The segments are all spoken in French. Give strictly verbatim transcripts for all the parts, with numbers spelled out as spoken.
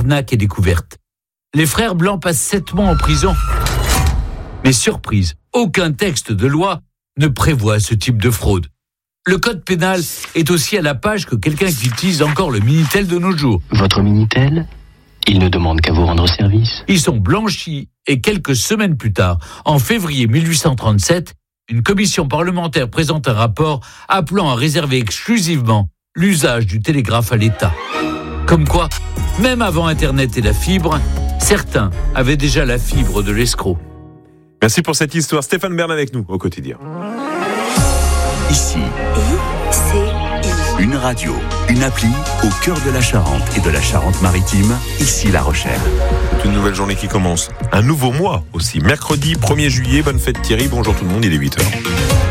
l'arnaque est découverte. Les frères Blancs passent sept mois en prison. Mais surprise, aucun texte de loi ne prévoit ce type de fraude. Le code pénal est aussi à la page que quelqu'un qui utilise encore le Minitel de nos jours. Votre Minitel ? Il ne demande qu'à vous rendre service. Ils sont blanchis et quelques semaines plus tard, en février mille huit cent trente-sept, une commission parlementaire présente un rapport appelant à réserver exclusivement l'usage du télégraphe à l'État. Comme quoi, même avant Internet et la fibre, certains avaient déjà la fibre de l'escroc. Merci pour cette histoire. Stéphane Bern avec nous au quotidien. Ici, I C I. une radio, une appli au cœur de la Charente et de la Charente-Maritime, ici La Rochelle. Une nouvelle journée qui commence. Un nouveau mois aussi. Mercredi premier juillet. Bonne fête Thierry. Bonjour tout le monde. Il est huit heures.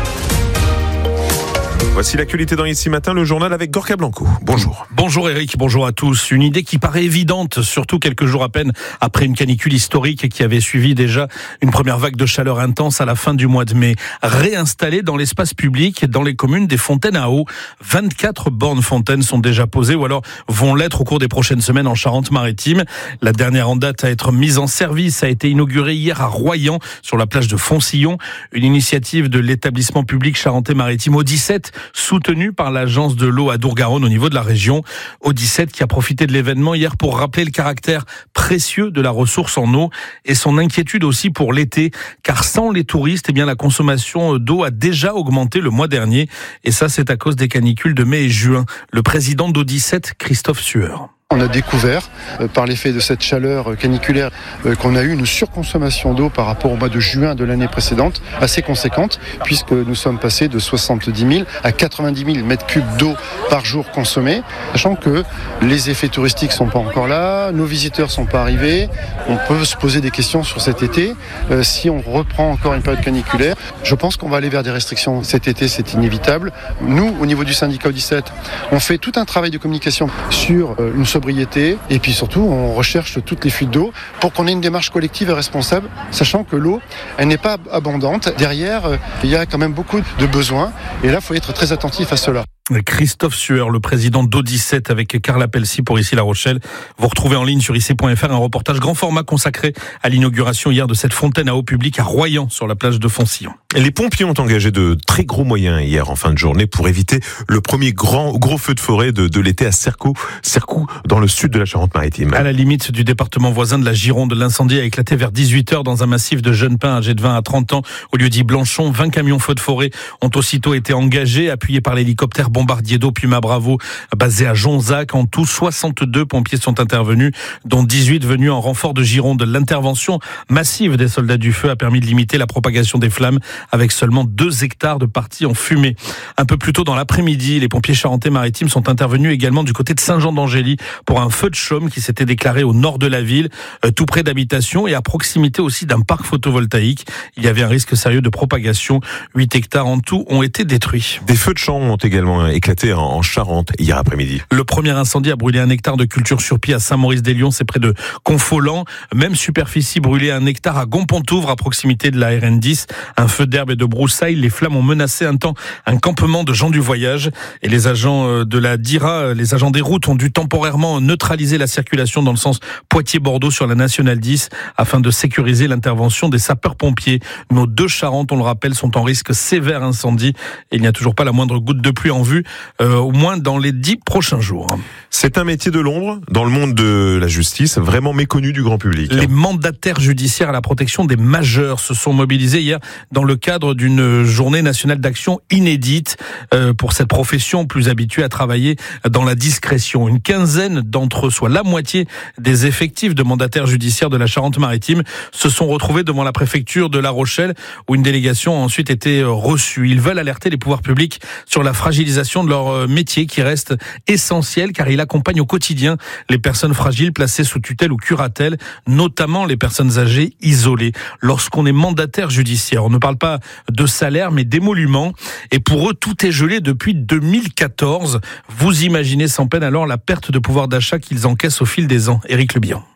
Voici l'actualité dans Ici Matin, le journal avec Gorka Blanco. Bonjour. Bonjour Eric, bonjour à tous. Une idée qui paraît évidente, surtout quelques jours à peine après une canicule historique qui avait suivi déjà une première vague de chaleur intense à la fin du mois de mai. Réinstaller dans l'espace public, dans les communes, des fontaines à eau. vingt-quatre bornes fontaines sont déjà posées ou alors vont l'être au cours des prochaines semaines en Charente-Maritime. La dernière en date à être mise en service a été inaugurée hier à Royan, sur la plage de Foncillon. Une initiative de l'établissement public Charente-Maritime O dix-sept, soutenu par l'agence de l'eau à Dourgaronne au niveau de la région. O dix-sept qui a profité de l'événement hier pour rappeler le caractère précieux de la ressource en eau et son inquiétude aussi pour l'été, car sans les touristes, eh bien la consommation d'eau a déjà augmenté le mois dernier, et ça c'est à cause des canicules de mai et juin. Le président d'O dix-sept, Christophe Sueur. On a découvert, euh, par l'effet de cette chaleur caniculaire, euh, qu'on a eu une surconsommation d'eau par rapport au mois de juin de l'année précédente, assez conséquente, puisque nous sommes passés de soixante-dix mille à quatre-vingt-dix mille mètres cubes d'eau par jour consommés, sachant que les effets touristiques sont pas encore là, nos visiteurs sont pas arrivés, on peut se poser des questions sur cet été. Euh, si on reprend encore une période caniculaire, je pense qu'on va aller vers des restrictions cet été, c'est inévitable. Nous, au niveau du syndicat O dix-sept, on fait tout un travail de communication sur euh, une sobriété, et puis surtout on recherche toutes les fuites d'eau pour qu'on ait une démarche collective et responsable, sachant que l'eau elle n'est pas abondante. Derrière euh, il y a quand même beaucoup de besoins et là il faut être très attentif à cela. Christophe Sueur, le président d'O dix-sept, avec Carla Pelsi pour Ici La Rochelle. Vous retrouvez en ligne sur I C point F R un reportage grand format consacré à l'inauguration hier de cette fontaine à eau publique à Royan, sur la plage de Foncillon. Les pompiers ont engagé de très gros moyens hier en fin de journée pour éviter le premier grand gros feu de forêt de, de l'été à Cercoux, Cercoux dans le sud de la Charente-Maritime. À la limite du département voisin de la Gironde, l'incendie a éclaté vers dix-huit heures dans un massif de jeunes pins âgés de vingt à trente ans au lieu dit Blanchon. vingt camions feux de forêt ont aussitôt été engagés, appuyés par l'hélicoptère bombardier d'eau Puma Bravo basé à Jonzac. En tout, soixante-deux pompiers sont intervenus, dont dix-huit venus en renfort de Gironde. L'intervention massive des soldats du feu a permis de limiter la propagation des flammes avec seulement deux hectares de parties en fumée. Un peu plus tôt dans l'après-midi, les pompiers charentais-maritimes sont intervenus également du côté de Saint-Jean-d'Angély pour un feu de chaume qui s'était déclaré au nord de la ville, euh, tout près d'habitations et à proximité aussi d'un parc photovoltaïque. Il y avait un risque sérieux de propagation. huit hectares en tout ont été détruits. Des feux de champ ont également éclaté en Charente hier après-midi. Le premier incendie a brûlé un hectare de culture sur pied à Saint-Maurice-des-Lyons, c'est près de Confolens. Même superficie brûlée un hectare à Gompontouvre, à proximité de la R N dix. Un feu d'herbe et de broussailles. Les flammes ont menacé un temps un campement de gens du voyage. Et les agents de la D I R A, les agents des routes, ont dû temporairement neutraliser la circulation dans le sens Poitiers-Bordeaux sur la Nationale dix afin de sécuriser l'intervention des sapeurs-pompiers. Nos deux Charentes, on le rappelle, sont en risque sévère incendie. Et il n'y a toujours pas la moindre goutte de pluie en vue. Euh, au moins dans les dix prochains jours. C'est un métier de l'ombre dans le monde de la justice, vraiment méconnu du grand public. Les mandataires judiciaires à la protection des majeurs se sont mobilisés hier dans le cadre d'une journée nationale d'action inédite euh, pour cette profession plus habituée à travailler dans la discrétion. Une quinzaine d'entre eux, soit la moitié des effectifs de mandataires judiciaires de la Charente-Maritime, se sont retrouvés devant la préfecture de La Rochelle où une délégation a ensuite été reçue. Ils veulent alerter les pouvoirs publics sur la fragilisation de leur métier qui reste essentiel car il accompagne au quotidien les personnes fragiles placées sous tutelle ou curatelle, notamment les personnes âgées isolées. Lorsqu'on est mandataire judiciaire, on ne parle pas de salaire mais d'émoluments et pour eux tout est gelé depuis deux mille quatorze. Vous imaginez sans peine alors la perte de pouvoir d'achat qu'ils encaissent au fil des ans. Éric Le Bihan.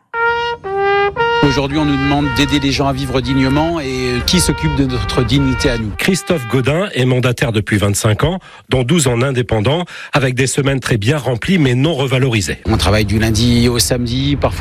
Aujourd'hui, on nous demande d'aider les gens à vivre dignement et qui s'occupe de notre dignité à nous? Christophe Godin est mandataire depuis vingt-cinq ans, dont douze en indépendant, avec des semaines très bien remplies mais non revalorisées. On travaille du lundi au samedi, parfois